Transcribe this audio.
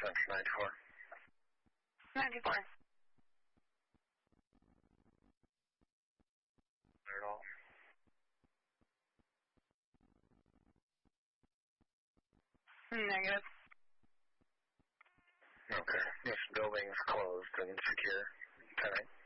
Central 94. 94. Not at all. Negative. Okay. This building's closed and secure tonight.